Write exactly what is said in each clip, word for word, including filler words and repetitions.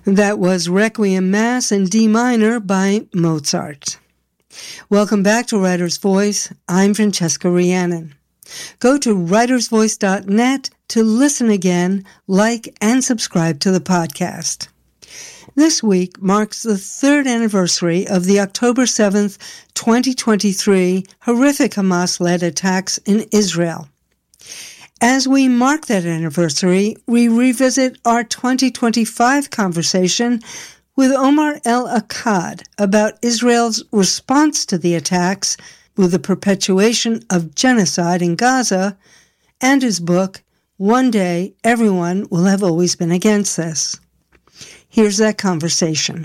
That was Requiem Mass in D minor by Mozart. Welcome back to Writer's Voice. I'm Francesca Rhiannon. Go to writers voice dot net to listen again, like, and subscribe to the podcast. This week marks the third anniversary of the October seventh, twenty twenty-three horrific Hamas-led attacks in Israel. As we mark that anniversary, we revisit our twenty twenty-five conversation with Omar El-Akkad about Israel's response to the attacks with the perpetuation of genocide in Gaza, and his book, One Day Everyone Will Have Always Been Against This. Here's that conversation.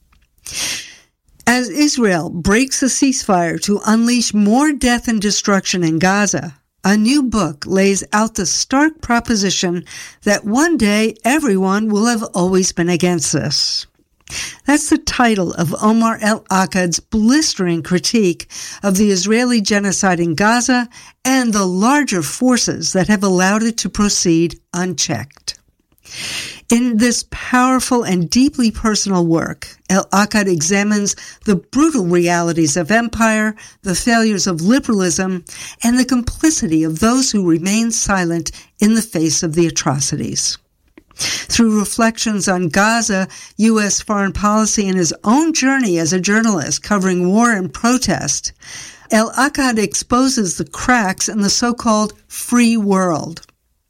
As Israel breaks the ceasefire to unleash more death and destruction in Gaza, a new book lays out the stark proposition that one day everyone will have always been against this. That's the title of Omar El-Akkad's blistering critique of the Israeli genocide in Gaza and the larger forces that have allowed it to proceed unchecked. In this powerful and deeply personal work, El-Akkad examines the brutal realities of empire, the failures of liberalism, and the complicity of those who remain silent in the face of the atrocities. Through reflections on Gaza, U S foreign policy, and his own journey as a journalist covering war and protest, El-Akkad exposes the cracks in the so-called free world.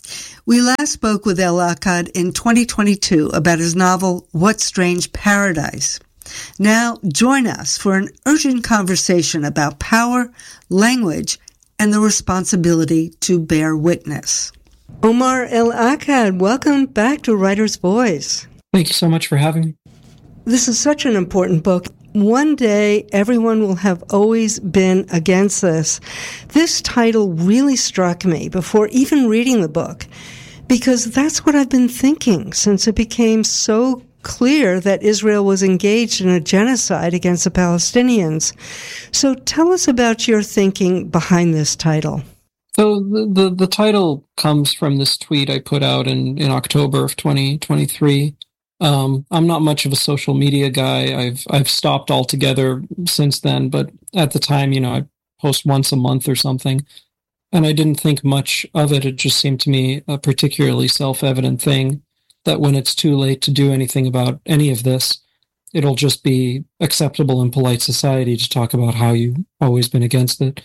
We last spoke with El-Akkad in twenty twenty-two about his novel, What Strange Paradise. Now, join us for an urgent conversation about power, language, and the responsibility to bear witness. Omar El-Akkad, welcome back to Writer's Voice. Thank you so much for having me. This is such an important book. One day, everyone will have always been against this. This title really struck me before even reading the book, because that's what I've been thinking since it became so clear that Israel was engaged in a genocide against the Palestinians. So tell us about your thinking behind this title. So the, the, the title comes from this tweet I put out in, in October of twenty twenty-three. Um, I'm not much of a social media guy. I've I've stopped altogether since then, but at the time, you know, I post once a month or something, and I didn't think much of it. It just seemed to me a particularly self-evident thing that when it's too late to do anything about any of this, it'll just be acceptable in polite society to talk about how you've always been against it.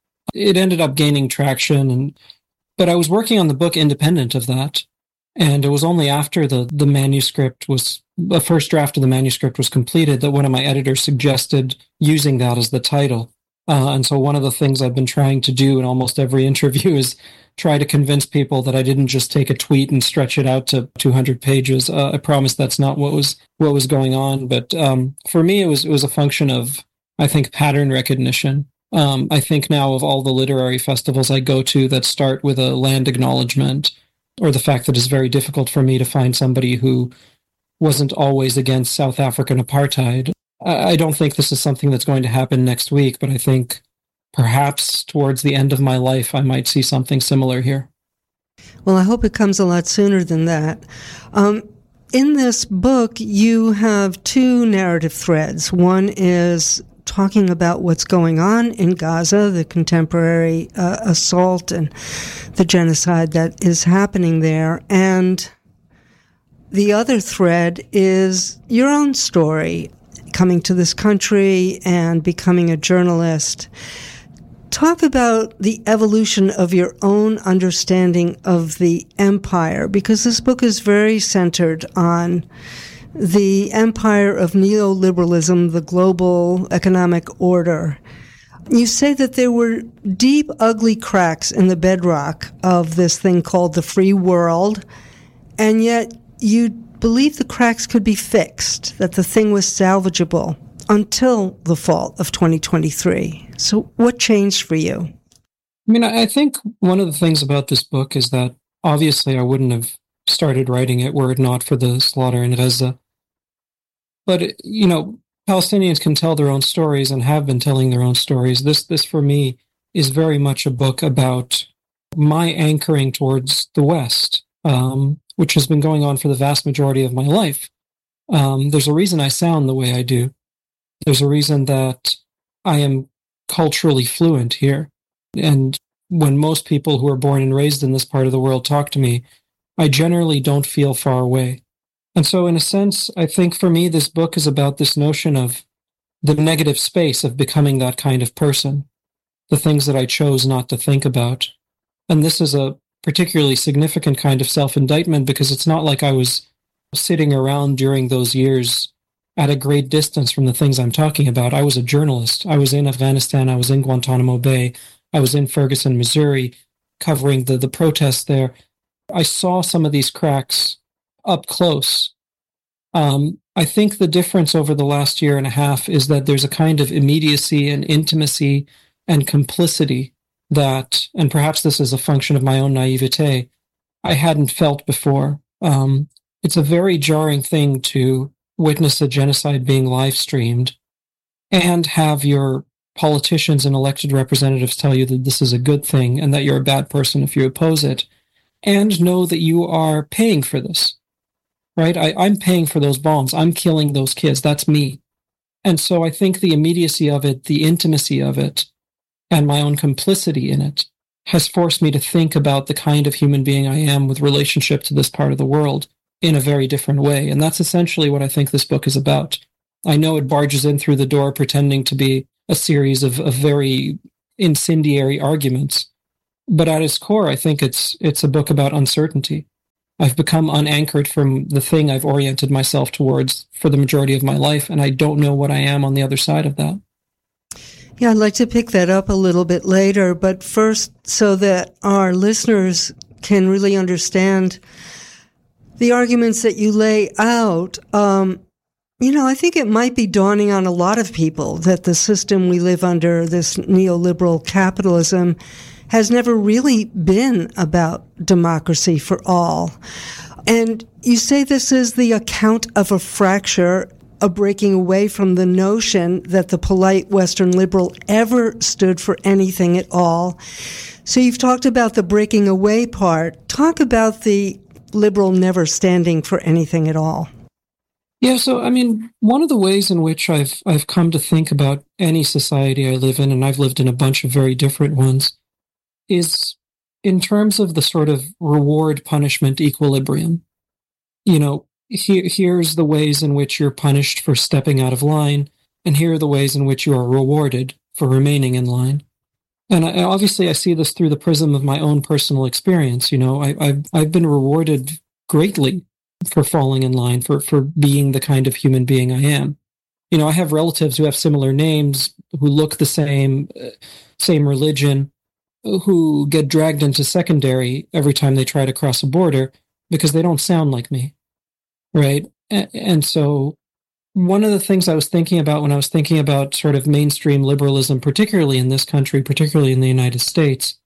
It ended up gaining traction, and but I was working on the book independent of that. And it was only after the, the manuscript was, the first draft of the manuscript was completed that one of my editors suggested using that as the title. Uh, and so one of the things I've been trying to do in almost every interview is try to convince people that I didn't just take a tweet and stretch it out to two hundred pages. Uh, I promise that's not what was what was going on. But um, for me, it was it was a function of, I think, pattern recognition. Um, I think now of all the literary festivals I go to that start with a land acknowledgement, or the fact that it's very difficult for me to find somebody who wasn't always against South African apartheid. I don't think this is something that's going to happen next week, but I think perhaps towards the end of my life, I might see something similar here. Well, I hope it comes a lot sooner than that. Um, in this book, you have two narrative threads. One is talking about what's going on in Gaza, the contemporary uh, assault and the genocide that is happening there. And the other thread is your own story, coming to this country and becoming a journalist. Talk about the evolution of your own understanding of the empire, because this book is very centered on the empire of neoliberalism, the global economic order. You say that there were deep, ugly cracks in the bedrock of this thing called the free world, and yet you believe the cracks could be fixed, that the thing was salvageable until the fall of twenty twenty-three. So what changed for you? I mean, I think one of the things about this book is that obviously I wouldn't have started writing it were it not for the slaughter in Gaza. But, you know, Palestinians can tell their own stories and have been telling their own stories. This, this for me, is very much a book about my anchoring towards the West, um, which has been going on for the vast majority of my life. Um, there's a reason I sound the way I do. There's a reason that I am culturally fluent here. And when most people who are born and raised in this part of the world talk to me, I generally don't feel far away. And so, in a sense, I think for me, this book is about this notion of the negative space of becoming that kind of person, the things that I chose not to think about. And this is a particularly significant kind of self-indictment because it's not like I was sitting around during those years at a great distance from the things I'm talking about. I was a journalist. I was in Afghanistan. I was in Guantanamo Bay. I was in Ferguson, Missouri, covering the, the protests there. I saw some of these cracks up close. Um, I think the difference over the last year and a half is that there's a kind of immediacy and intimacy and complicity that, and perhaps this is a function of my own naivete, I hadn't felt before. Um, it's a very jarring thing to witness a genocide being live streamed and have your politicians and elected representatives tell you that this is a good thing and that you're a bad person if you oppose it, and know that you are paying for this, right? I, I'm paying for those bombs. I'm killing those kids. That's me. And so I think the immediacy of it, the intimacy of it, and my own complicity in it has forced me to think about the kind of human being I am with relationship to this part of the world in a very different way. And that's essentially what I think this book is about. I know it barges in through the door pretending to be a series of, of very incendiary arguments, but at its core, I think it's it's a book about uncertainty. I've become unanchored from the thing I've oriented myself towards for the majority of my life, and I don't know what I am on the other side of that. Yeah, I'd like to pick that up a little bit later, but first, so that our listeners can really understand the arguments that you lay out, um, you know, I think it might be dawning on a lot of people that the system we live under, this neoliberal capitalism, has never really been about democracy for all. And you say this is the account of a fracture, a breaking away from the notion that the polite Western liberal ever stood for anything at all. So you've talked about the breaking away part. Talk about the liberal never standing for anything at all. Yeah, so I mean, one of the ways in which I've I've come to think about any society I live in, and I've lived in a bunch of very different ones, is in terms of the sort of reward-punishment equilibrium. You know, here, here's the ways in which you're punished for stepping out of line, and here are the ways in which you are rewarded for remaining in line. And I, obviously I see this through the prism of my own personal experience. You know, I, I've, I've been rewarded greatly for falling in line, for, for being the kind of human being I am. You know, I have relatives who have similar names, who look the same, uh, same religion, who get dragged into secondary every time they try to cross a border because they don't sound like me, right? And, and so one of the things I was thinking about when I was thinking about sort of mainstream liberalism, particularly in this country, particularly in the United States,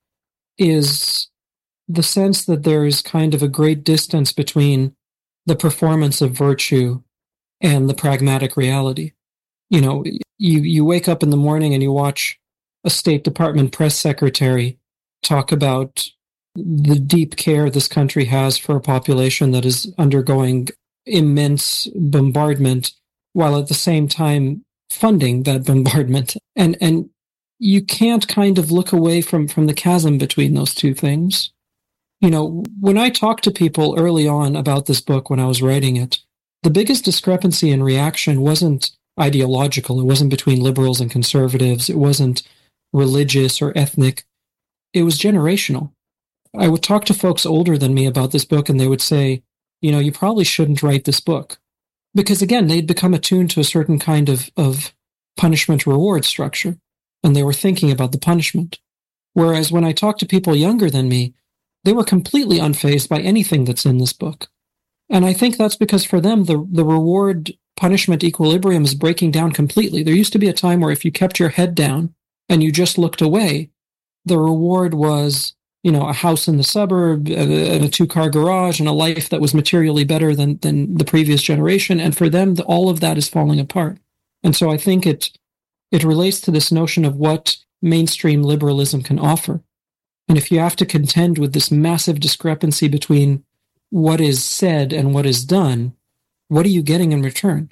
is the sense that there is kind of a great distance between the performance of virtue and the pragmatic reality. You know, you, you wake up in the morning and you watch a State Department press secretary talk about the deep care this country has for a population that is undergoing immense bombardment, while at the same time funding that bombardment. And and you can't kind of look away from, from the chasm between those two things. You know, when I talked to people early on about this book when I was writing it, the biggest discrepancy in reaction wasn't ideological. It wasn't between liberals and conservatives. It wasn't religious or ethnic. It was generational. I would talk to folks older than me about this book, and they would say, you know, you probably shouldn't write this book. Because again, they'd become attuned to a certain kind of, of punishment-reward structure, and they were thinking about the punishment. Whereas when I talked to people younger than me, they were completely unfazed by anything that's in this book. And I think that's because for them, the, the reward-punishment equilibrium is breaking down completely. There used to be a time where if you kept your head down and you just looked away, the reward was, you know, a house in the suburb, and a two-car garage, and a life that was materially better than, than the previous generation. And for them, the, all of that is falling apart. And so I think it it relates to this notion of what mainstream liberalism can offer. And if you have to contend with this massive discrepancy between what is said and what is done, what are you getting in return?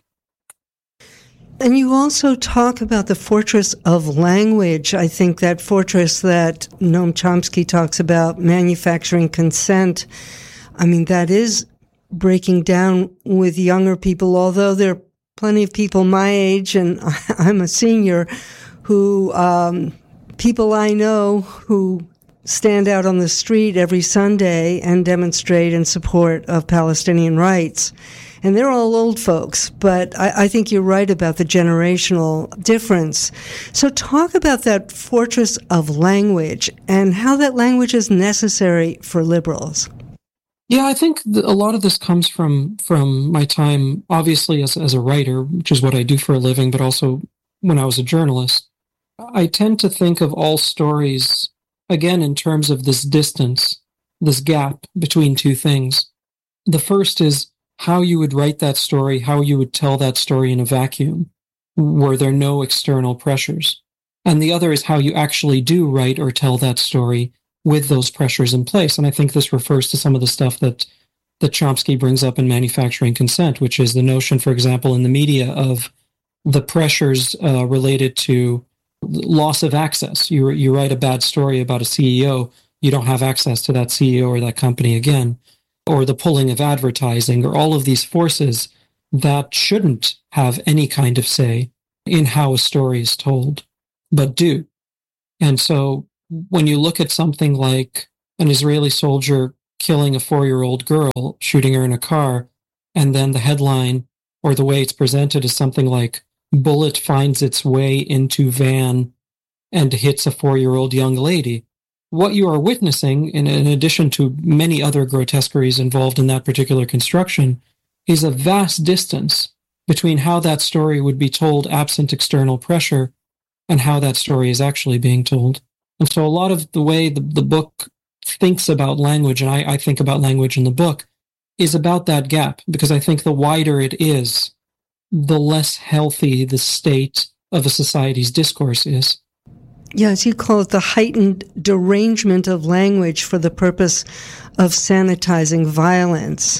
And you also talk about the fortress of language. I think that fortress that Noam Chomsky talks about, manufacturing consent, I mean, that is breaking down with younger people, although there are plenty of people my age, and I'm a senior, who, um, people I know who stand out on the street every Sunday and demonstrate in support of Palestinian rights. And they're all old folks, but I, I think you're right about the generational difference. So talk about that fortress of language and how that language is necessary for liberals. Yeah, I think th- a lot of this comes from from my time, obviously, as as a writer, which is what I do for a living, but also when I was a journalist. I tend to think of all stories, again, in terms of this distance, this gap between two things. The first is how you would write that story, how you would tell that story in a vacuum, were there no external pressures. And the other is how you actually do write or tell that story with those pressures in place. And I think this refers to some of the stuff that, that Chomsky brings up in Manufacturing Consent, which is the notion, for example, in the media of the pressures uh, related to loss of access. You, you write a bad story about a C E O, you don't have access to that C E O or that company again. Or the pulling of advertising, or all of these forces that shouldn't have any kind of say in how a story is told, but do. And so when you look at something like an Israeli soldier killing a four-year-old girl, shooting her in a car, and then the headline or the way it's presented is something like, bullet finds its way into van and hits a four-year-old young lady. What you are witnessing, in, in addition to many other grotesqueries involved in that particular construction, is a vast distance between how that story would be told absent external pressure and how that story is actually being told. And so a lot of the way the, the book thinks about language, and I, I think about language in the book, is about that gap, because I think the wider it is, the less healthy the state of a society's discourse is. Yes, you call it the heightened derangement of language for the purpose of sanitizing violence.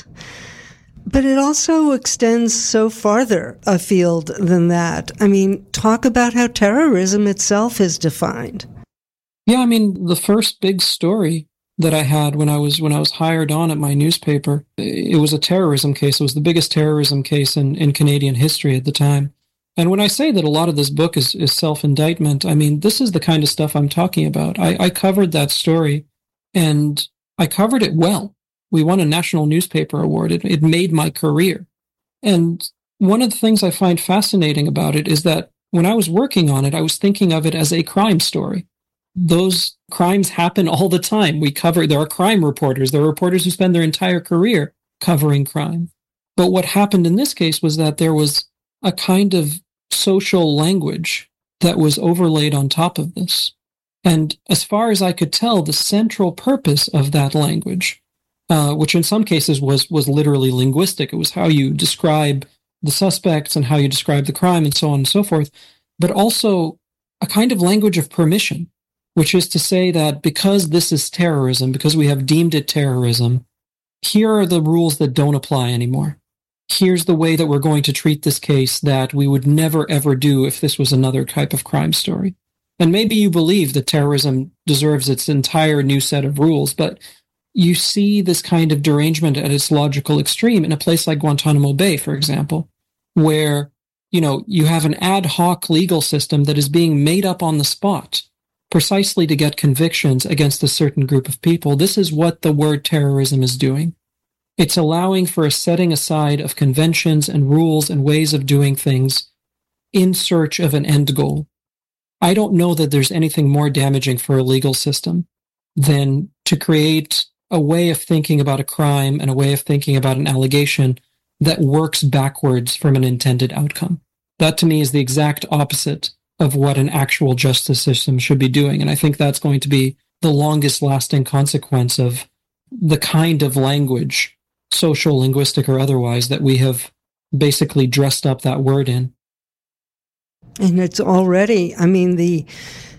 But it also extends so farther afield than that. I mean, talk about how terrorism itself is defined. Yeah, I mean, the first big story that I had when I was when I was hired on at my newspaper, it was a terrorism case. It was the biggest terrorism case in, in Canadian history at the time. And when I say that a lot of this book is, is self-indictment, I mean, this is the kind of stuff I'm talking about. I, I covered that story, and I covered it well. We won a national newspaper award. It, it made my career. And one of the things I find fascinating about it is that when I was working on it, I was thinking of it as a crime story. Those crimes happen all the time. We cover, there are crime reporters. There are reporters who spend their entire career covering crime. But what happened in this case was that there was a kind of social language that was overlaid on top of this. And as far as I could tell, the central purpose of that language, uh, which in some cases was was literally linguistic, it was how you describe the suspects and how you describe the crime and so on and so forth, but also a kind of language of permission, which is to say that because this is terrorism, because we have deemed it terrorism, here are the rules that don't apply anymore. Here's the way that we're going to treat this case that we would never, ever do if this was another type of crime story. And maybe you believe that terrorism deserves its entire new set of rules, but you see this kind of derangement at its logical extreme in a place like Guantanamo Bay, for example, where, you know, you have an ad hoc legal system that is being made up on the spot precisely to get convictions against a certain group of people. This is what the word terrorism is doing. It's allowing for a setting aside of conventions and rules and ways of doing things in search of an end goal. I don't know that there's anything more damaging for a legal system than to create a way of thinking about a crime and a way of thinking about an allegation that works backwards from an intended outcome. That to me is the exact opposite of what an actual justice system should be doing. And I think that's going to be the longest lasting consequence of the kind of language, social, linguistic, or otherwise, that we have basically dressed up that word in. And it's already, I mean, the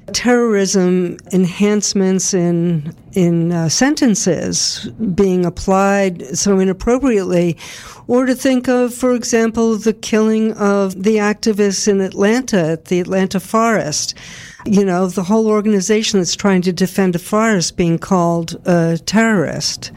terrorism enhancements in in uh, sentences being applied so inappropriately, or to think of, for example, the killing of the activists in Atlanta at the Atlanta Forest. You know, the whole organization that's trying to defend a forest being called a terrorist.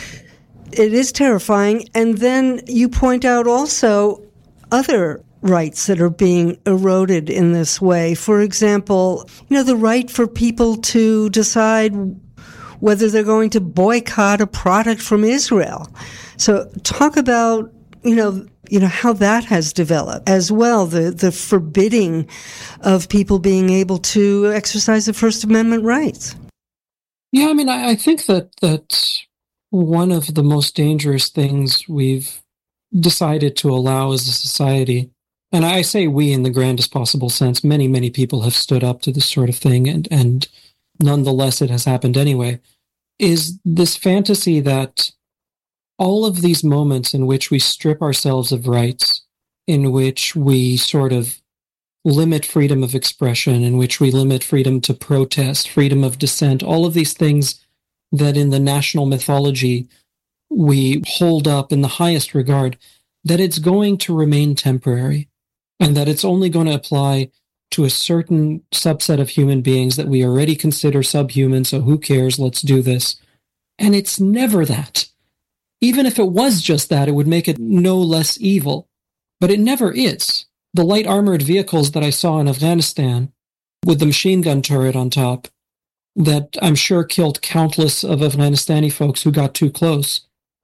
It is terrifying. And then you point out also other rights that are being eroded in this way. For example, you know, the right for people to decide whether they're going to boycott a product from Israel. So talk about, you know, you know, how that has developed as well, the, the forbidding of people being able to exercise the First Amendment rights. Yeah, I mean, I, I think that, that one of the most dangerous things we've decided to allow as a society, and I say we in the grandest possible sense, many, many people have stood up to this sort of thing, and, and nonetheless it has happened anyway, is this fantasy that all of these moments in which we strip ourselves of rights, in which we sort of limit freedom of expression, in which we limit freedom to protest, freedom of dissent, all of these things that in the national mythology we hold up in the highest regard, that it's going to remain temporary, and that it's only going to apply to a certain subset of human beings that we already consider subhuman, so who cares, let's do this. And it's never that. Even if it was just that, it would make it no less evil. But it never is. The light armored vehicles that I saw in Afghanistan, with the machine gun turret on top, that I'm sure killed countless of Afghanistani folks who got too close,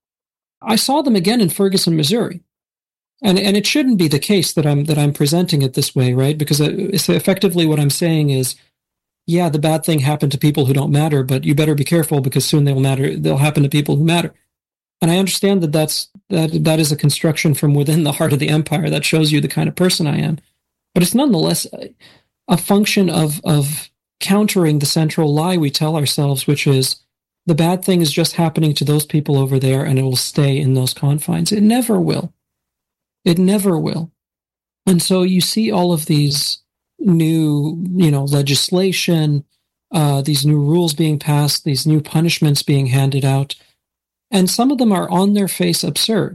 I saw them again in Ferguson, Missouri. And and it shouldn't be the case that I'm that I'm presenting it this way, right? Because it's effectively what I'm saying is, yeah, the bad thing happened to people who don't matter, but you better be careful because soon they'll matter. They'll happen to people who matter. And I understand that that's, that that is a construction from within the heart of the empire that shows you the kind of person I am. But it's nonetheless a, a function of, of countering the central lie we tell ourselves, which is the bad thing is just happening to those people over there and it will stay in those confines. It never will. It never will. And so you see all of these new, you know, legislation, uh, these new rules being passed, these new punishments being handed out. And some of them are on their face absurd.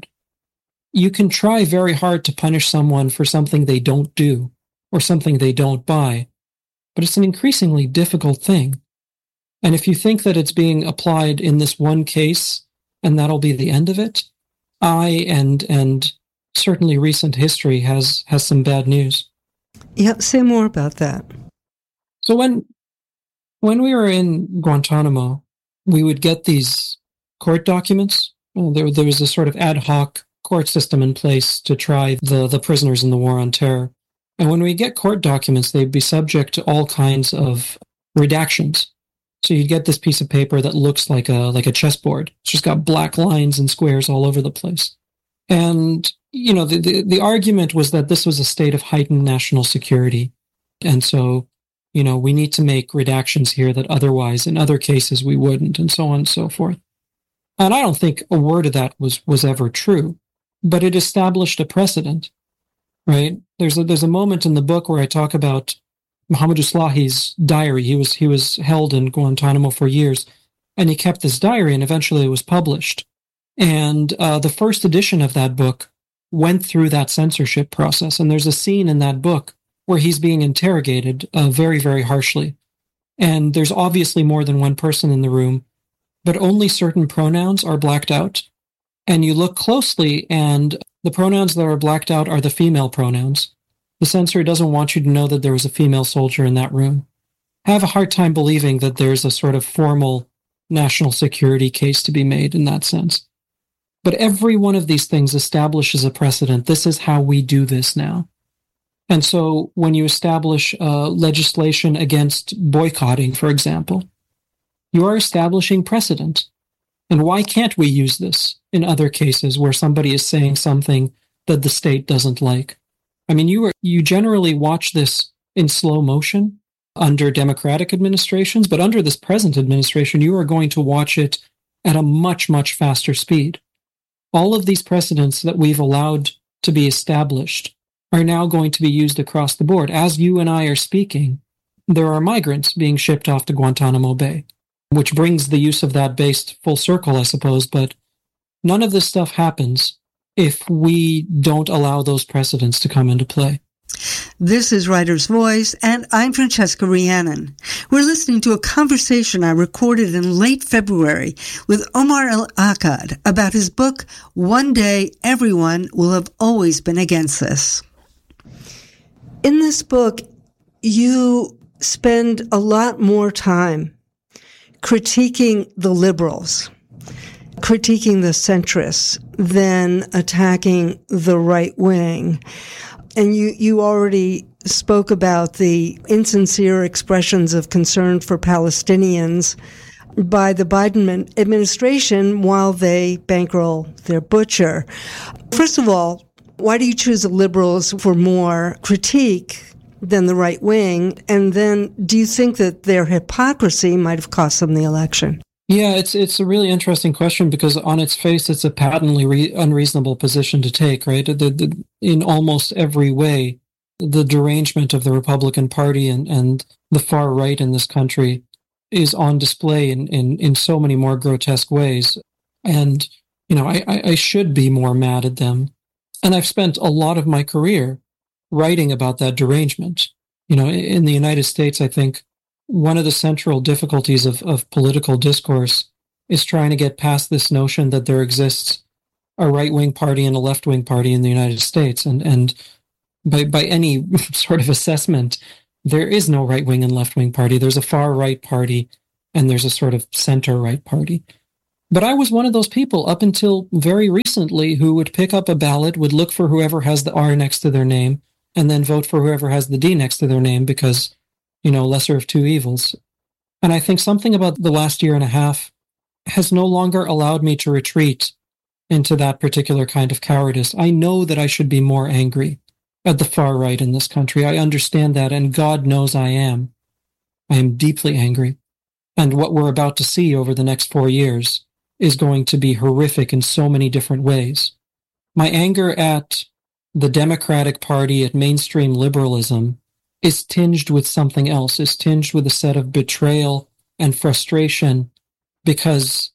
You can try very hard to punish someone for something they don't do or something they don't buy, but it's an increasingly difficult thing. And if you think that it's being applied in this one case and that'll be the end of it, I and and certainly recent history has has some bad news. Yeah, say more about that. So when when we were in Guantanamo, we would get these court documents. Well, there, there was a sort of ad hoc court system in place to try the, the prisoners in the war on terror. And when we get court documents, they'd be subject to all kinds of redactions. So you'd get this piece of paper that looks like a like a chessboard. It's just got black lines and squares all over the place. And, you know, the, the, the argument was that this was a state of heightened national security. And so, you know, we need to make redactions here that otherwise, in other cases, we wouldn't, and so on and so forth. And I don't think a word of that was, was ever true, but it established a precedent, right? There's a, there's a moment in the book where I talk about Mohammed Slahi's diary. He was, he was held in Guantanamo for years, and he kept this diary, and eventually it was published. And uh, the first edition of that book went through that censorship process, and there's a scene in that book where he's being interrogated uh, very, very harshly. And there's obviously more than one person in the room, but only certain pronouns are blacked out. And you look closely, and the pronouns that are blacked out are the female pronouns. The censor doesn't want you to know that there was a female soldier in that room. I have a hard time believing that there's a sort of formal national security case to be made in that sense. But every one of these things establishes a precedent. This is how we do this now. And so when you establish uh, legislation against boycotting, for example, you are establishing precedent. And why can't we use this in other cases where somebody is saying something that the state doesn't like? I mean, you are, you generally watch this in slow motion under Democratic administrations, but under this present administration, you are going to watch it at a much, much faster speed. All of these precedents that we've allowed to be established are now going to be used across the board. As you and I are speaking, there are migrants being shipped off to Guantanamo Bay, which brings the use of that base full circle, I suppose. But none of this stuff happens if we don't allow those precedents to come into play. This is Writer's Voice, and I'm Francesca Rhiannon. We're listening to a conversation I recorded in late February with Omar El-Akkad about his book, One Day Everyone Will Have Always Been Against This. In this book, you spend a lot more time critiquing the liberals, critiquing the centrists, than attacking the right wing. And you, you already spoke about the insincere expressions of concern for Palestinians by the Biden administration while they bankroll their butcher. First of all, why do you choose the liberals for more critique than the right wing? And then do you think that their hypocrisy might have cost them the election? Yeah, it's it's a really interesting question because on its face, it's a patently re- unreasonable position to take, right? The, the, in almost every way, the derangement of the Republican Party and, and the far right in this country is on display in, in, in so many more grotesque ways. And, you know, I, I should be more mad at them. And I've spent a lot of my career writing about that derangement. You know, in the United States, I think one of the central difficulties of, of political discourse is trying to get past this notion that there exists a right-wing party and a left-wing party in the United States. And, and by, by any sort of assessment, there is no right-wing and left-wing party. There's a far-right party, and there's a sort of center-right party. But I was one of those people up until very recently who would pick up a ballot, would look for whoever has the R next to their name, and then vote for whoever has the D next to their name because, you know, lesser of two evils. And I think something about the last year and a half has no longer allowed me to retreat into that particular kind of cowardice. I know that I should be more angry at the far right in this country. I understand that, and God knows I am. I am deeply angry. And what we're about to see over the next four years is going to be horrific in so many different ways. My anger at the Democratic Party, at mainstream liberalism, is tinged with something else, is tinged with a set of betrayal and frustration, because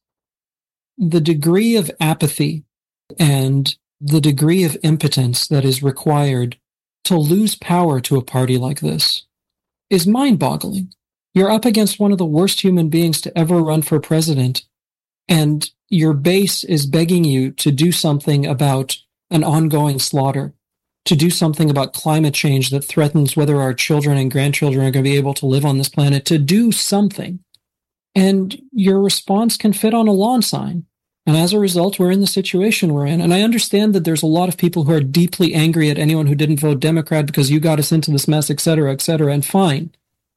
the degree of apathy and the degree of impotence that is required to lose power to a party like this is mind-boggling. You're up against one of the worst human beings to ever run for president, and your base is begging you to do something about an ongoing slaughter, to do something about climate change that threatens whether our children and grandchildren are going to be able to live on this planet, to do something. And your response can fit on a lawn sign. And as a result, we're in the situation we're in. And I understand that there's a lot of people who are deeply angry at anyone who didn't vote Democrat because you got us into this mess, et cetera, et cetera, and fine.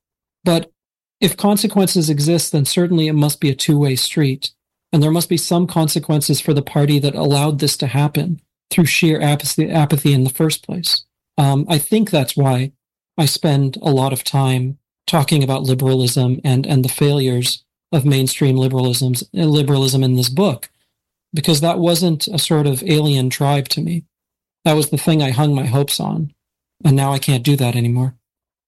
But if consequences exist, then certainly it must be a two-way street. And there must be some consequences for the party that allowed this to happen through sheer apathy, apathy in the first place. Um, I think that's why I spend a lot of time talking about liberalism and, and the failures of mainstream liberalism's, liberalism in this book, because that wasn't a sort of alien tribe to me. That was the thing I hung my hopes on, and now I can't do that anymore.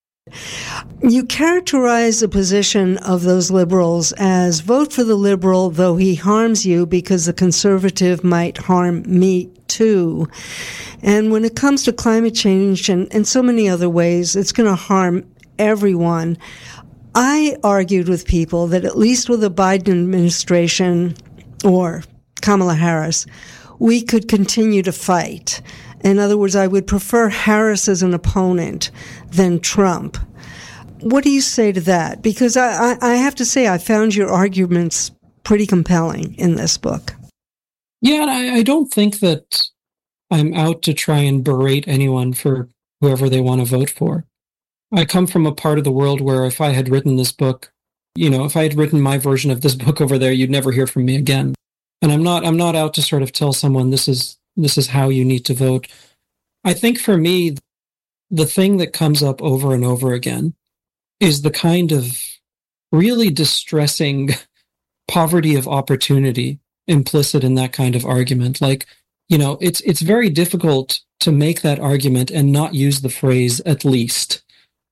You characterize the position of those liberals as vote for the liberal, though he harms you, because the conservative might harm me too. And when it comes to climate change and, and so many other ways, it's going to harm everyone. I argued with people that at least with the Biden administration or Kamala Harris, we could continue to fight. In other words, I would prefer Harris as an opponent than Trump. What do you say to that? Because I, I, I have to say I found your arguments pretty compelling in this book. Yeah, and I, I don't think that I'm out to try and berate anyone for whoever they want to vote for. I come from a part of the world where if I had written this book, you know, if I had written my version of this book over there, you'd never hear from me again. And I'm not I'm not out to sort of tell someone this is this is how you need to vote. I think for me, the thing that comes up over and over again is the kind of really distressing poverty of opportunity implicit in that kind of argument. Like, you know, it's it's very difficult to make that argument and not use the phrase "at least."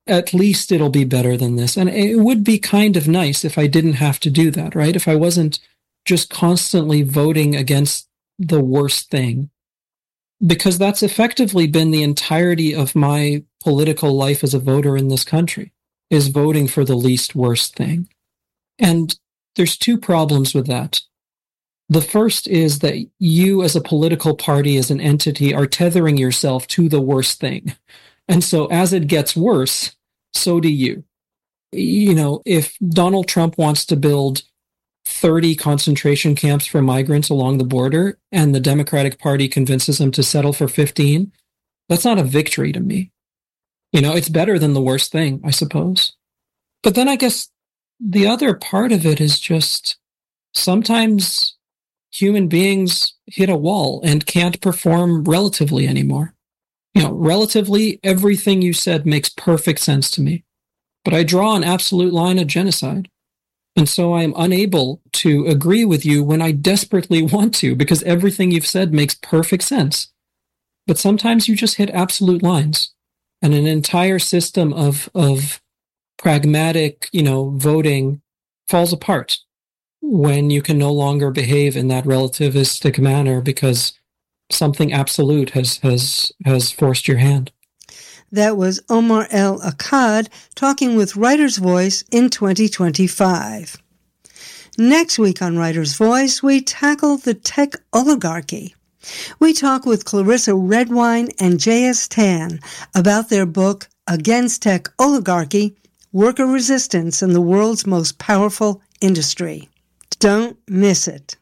at least it'll be better than this. And it would be kind of nice if I didn't have to do that, right? If I wasn't just constantly voting against the worst thing. Because that's effectively been the entirety of my political life as a voter in this country, is voting for the least worst thing. And there's two problems with that. The first is that you as a political party, as an entity, are tethering yourself to the worst thing. And so as it gets worse, so do you. You know, if Donald Trump wants to build thirty concentration camps for migrants along the border and the Democratic Party convinces him to settle for fifteen, that's not a victory to me. You know, it's better than the worst thing, I suppose. But then I guess the other part of it is just sometimes human beings hit a wall and can't perform relatively anymore. You know, relatively, everything you said makes perfect sense to me. But I draw an absolute line of genocide. And so I am unable to agree with you when I desperately want to, because everything you've said makes perfect sense. But sometimes you just hit absolute lines. And an entire system of of pragmatic, you know, voting falls apart when you can no longer behave in that relativistic manner because something absolute has has has forced your hand. That was Omar El Akkad talking with Writer's Voice in twenty twenty-five. Next week on Writer's Voice, we tackle the tech oligarchy. We talk with Clarissa Redwine and J S Tan about their book, Against Tech Oligarchy, Worker Resistance in the World's Most Powerful Industry. Don't miss it.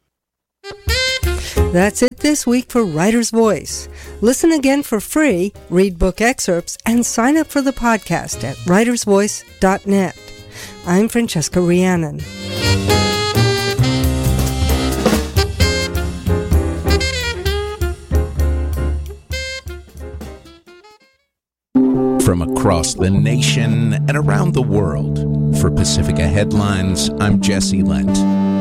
That's it this week for Writer's Voice. Listen again for free, read book excerpts, and sign up for the podcast at writers voice dot net. I'm Francesca Rhiannon. From across the nation and around the world, for Pacifica Headlines, I'm Jesse Lent.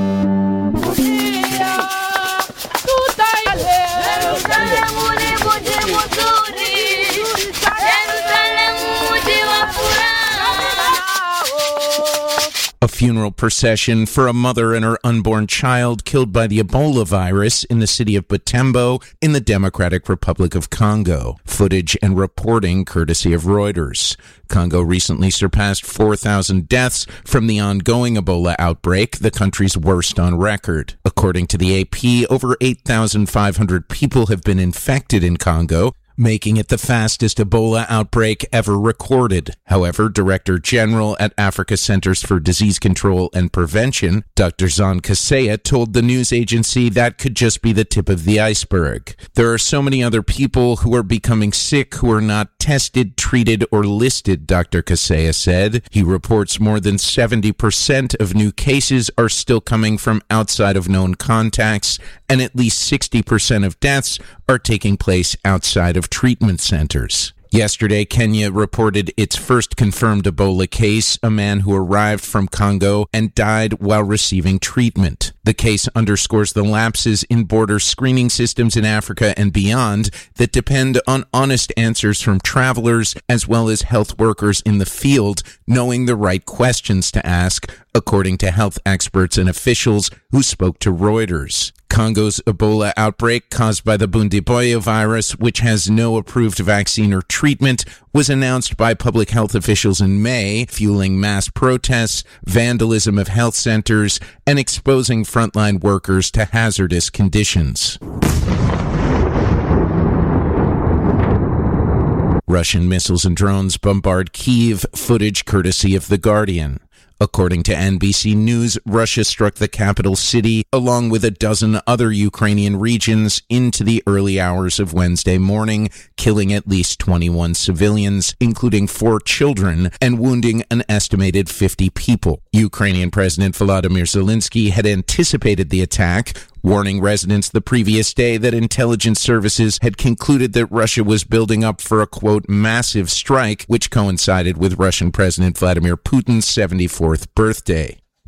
A funeral procession for a mother and her unborn child killed by the Ebola virus in the city of Butembo in the Democratic Republic of Congo. Footage and reporting courtesy of Reuters. Congo recently surpassed four thousand deaths from the ongoing Ebola outbreak, the country's worst on record. According to the A P, over eight thousand five hundred people have been infected in Congo, making it the fastest Ebola outbreak ever recorded. However, Director General at Africa Centers for Disease Control and Prevention, Doctor Zan Kaseya, told the news agency that could just be the tip of the iceberg. There are so many other people who are becoming sick who are not tested, treated, or listed, Doctor Kaseya said. He reports more than seventy percent of new cases are still coming from outside of known contacts, and at least sixty percent of deaths are taking place outside of treatment centers. Yesterday, Kenya reported its first confirmed Ebola case, a man who arrived from Congo and died while receiving treatment. The case underscores the lapses in border screening systems in Africa and beyond that depend on honest answers from travelers as well as health workers in the field knowing the right questions to ask, according to health experts and officials who spoke to Reuters. Congo's Ebola outbreak caused by the Bundibugyo virus, which has no approved vaccine or treatment, was announced by public health officials in May, fueling mass protests, vandalism of health centers, and exposing frontline workers to hazardous conditions. Russian missiles and drones bombard Kyiv, footage courtesy of The Guardian. According to N B C News, Russia struck the capital city along with a dozen other Ukrainian regions into the early hours of Wednesday morning, killing at least twenty-one civilians, including four children, and wounding an estimated fifty people. Ukrainian President Volodymyr Zelensky had anticipated the attack, warning residents the previous day that intelligence services had concluded that Russia was building up for a, quote, massive strike, which coincided with Russian President Vladimir Putin's seventy-fourth birthday.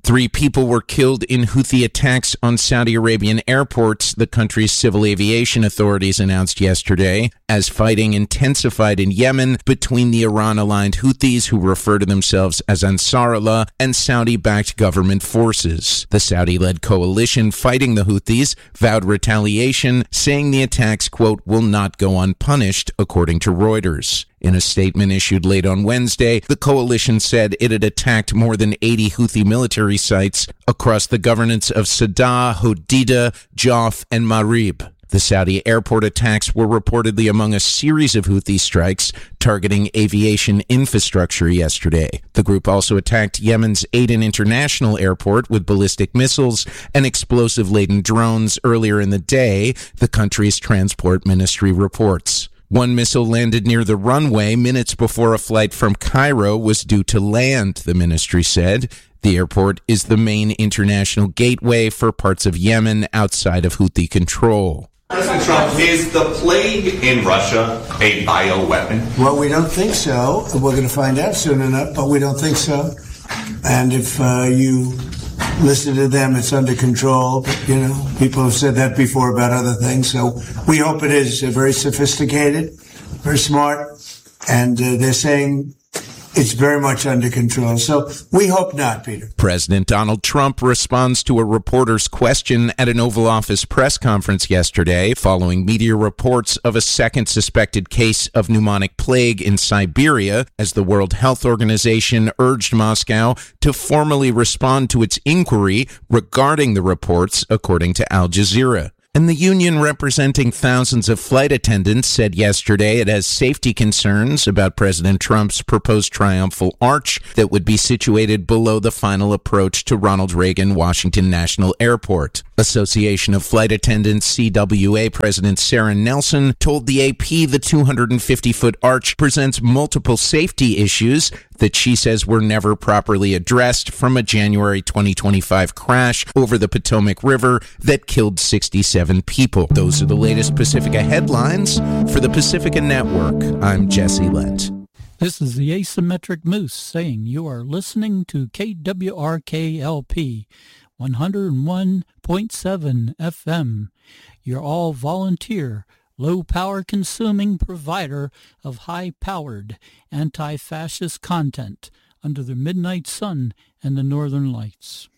Three people were killed in Houthi attacks on Saudi Arabian airports, the country's civil aviation authorities announced yesterday, as fighting intensified in Yemen between the Iran-aligned Houthis, who refer to themselves as Ansarullah, and Saudi-backed government forces. The Saudi-led coalition fighting the Houthis vowed retaliation, saying the attacks, quote, will not go unpunished, according to Reuters. In a statement issued late on Wednesday, the coalition said it had attacked more than eighty Houthi military sites across the governorates of Sadr, Hodeidah, Joff, and Marib. The Saudi airport attacks were reportedly among a series of Houthi strikes targeting aviation infrastructure yesterday. The group also attacked Yemen's Aden International Airport with ballistic missiles and explosive-laden drones earlier in the day, the country's transport ministry reports. One missile landed near the runway minutes before a flight from Cairo was due to land, the ministry said. The airport is the main international gateway for parts of Yemen outside of Houthi control. President Trump, is the plague in Russia a bioweapon? Well, we don't think so. We're going to find out soon enough, but we don't think so. And if uh, you listen to them, it's under control. But, you know, people have said that before about other things. So we hope it is uh, very sophisticated, very smart, and uh, they're saying it's very much under control. So we hope not, Peter. President Donald Trump responds to a reporter's question at an Oval Office press conference yesterday following media reports of a second suspected case of pneumonic plague in Siberia, as the World Health Organization urged Moscow to formally respond to its inquiry regarding the reports, according to Al Jazeera. And the union representing thousands of flight attendants said yesterday it has safety concerns about President Trump's proposed triumphal arch that would be situated below the final approach to Ronald Reagan Washington National Airport. Association of Flight Attendants C W A President Sarah Nelson told the A P the two hundred fifty foot arch presents multiple safety issues that she says were never properly addressed from a January twenty twenty-five crash over the Potomac River that killed sixty-seven people. Those are the latest Pacifica headlines. For the Pacifica Network, I'm Jesse Lent. This is the Asymmetric Moose saying you are listening to K W R K L P one oh one point seven F M, your all-volunteer, low-power consuming provider of high-powered anti-fascist content under the midnight sun and the northern lights.